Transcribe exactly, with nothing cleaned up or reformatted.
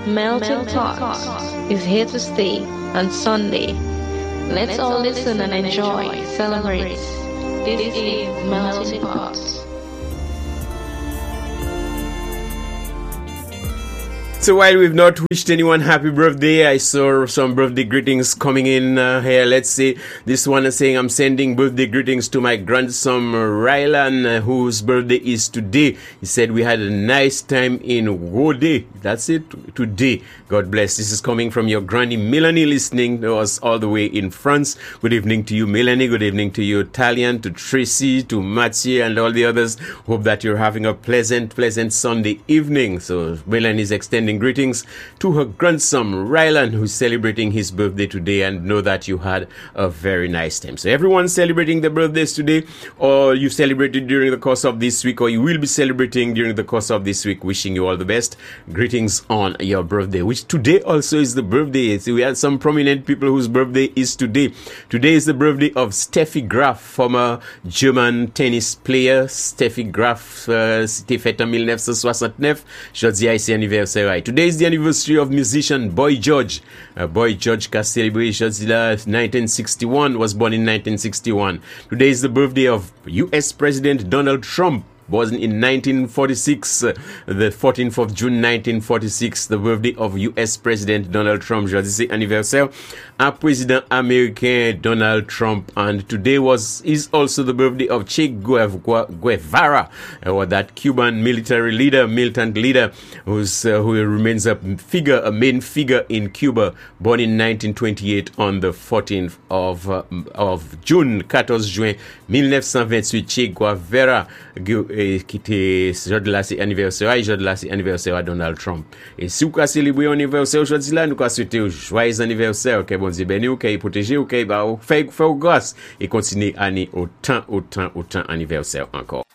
Melting Pot is here to stay on Sunday. Let's all listen and enjoy, celebrate. This is Melting Pot. So while we've not wished anyone happy birthday, I saw some birthday greetings coming in uh, here. Let's see. This one is saying, I'm sending birthday greetings to my grandson Rylan, uh, whose birthday is today. He said we had a nice time in Wode. That's it, today. God bless. This is coming from your granny Melanie, listening to us all the way in France. Good evening to you, Melanie. Good evening to you, Talian, to Tracy, to Mathieu, and all the others. Hope that you're having a pleasant, pleasant Sunday evening. So Melanie is extending greetings to her grandson Rylan, who's celebrating his birthday today, and know that you had a very nice time. So everyone's celebrating their birthdays today, or you celebrated during the course of this week, or you will be celebrating during the course of this week. Wishing you all the best. Greetings on your birthday, which today also is the birthday. So we had some prominent people whose birthday is today. Today is the birthday of Steffi Graf, former German tennis player. Steffi Graf, uh, c'était fait en nineteen sixty-nine. Jeudi ici anniversaire. Today is the anniversary of musician Boy George. Uh, Boy George ka celebrate nineteen sixty-one, was born in nineteen sixty-one. Today is the birthday of U S President Donald Trump. Born in nineteen forty-six, uh, the fourteenth of June nineteen forty-six, the birthday of U S President Donald Trump. Jeudi c'est anniversaire à président américain Donald Trump, and today was is also the birthday of Che Guevara, or that Cuban military leader, militant leader, who's uh, who remains a figure, a main figure in Cuba. Born in nineteen twenty-eight on the fourteenth of uh, of June, fourteenth juin nineteen twenty-eight, Che Guevara. Qui était jeudi là c'est anniversaire, et jeudi là c'est anniversaire à Donald Trump. Et si vous avez célébré anniversaire aujourd'hui là, nous vous souhaiter joyeux anniversaire, que bon Dieu bénisse ou qu'il protège ou qu'il bah fait fait grâce et continuer année autant autant autant anniversaire encore.